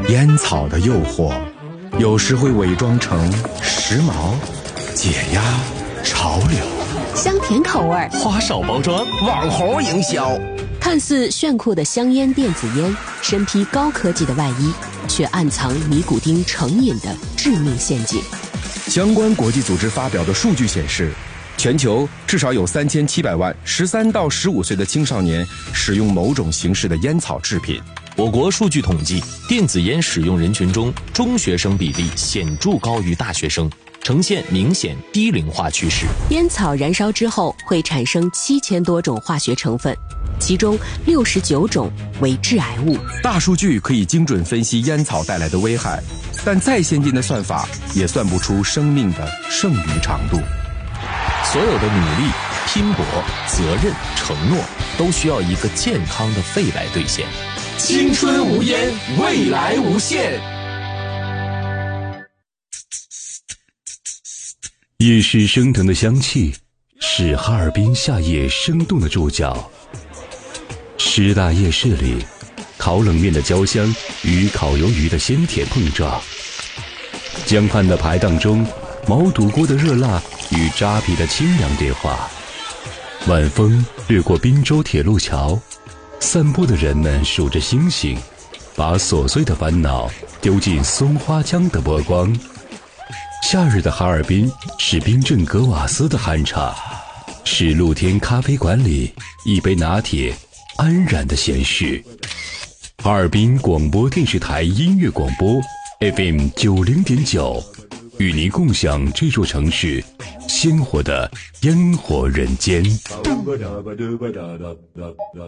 烟草的诱惑，有时会伪装成时髦、解压、潮流， 香甜口味， 花哨包装， 网红营销。 看似炫酷的香烟电子烟，身披高科技的外衣，却暗藏尼古丁成瘾的致命陷阱。 相关国际组织发表的数据显示，全球至少有3700万13到15岁的青少年使用某种形式的烟草制品。 我国数据统计，电子烟使用人群中，中学生比例显著高于大学生，呈现明显低龄化趋势。 烟草燃烧之后会产生7000多种化学成分，其中69种为致癌物。 大数据可以精准分析烟草带来的危害，但再先进的算法也算不出生命的剩余长度。 所有的努力、拼搏、责任、承诺，都需要一个健康的肺来兑现。 青春无烟，未来无限。 夜市升腾的香气是哈尔滨夏夜生动的注脚。师大夜市里，烤冷面的焦香与烤鱿鱼的鲜甜碰撞，江畔的排档中，毛肚锅的热辣与扎皮的清凉对话。晚风掠过滨州铁路桥，散步的人们数着星星，把琐碎的烦恼丢进松花江的波光。夏日的哈尔滨是冰镇格瓦斯的酣畅，是露天咖啡馆里一杯拿铁安然的闲适。哈尔滨广播电视台音乐广播 FM90.9，与您共享这座城市鲜活的烟火人间。